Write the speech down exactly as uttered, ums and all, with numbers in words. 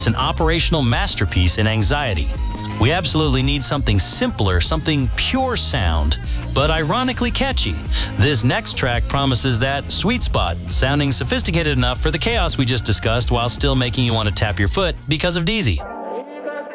It's an operational masterpiece in anxiety. We absolutely need something simpler, something pure sound, but ironically catchy. This next track promises that sweet spot, sounding sophisticated enough for the chaos we just discussed while still making you want to tap your foot because of Deezy.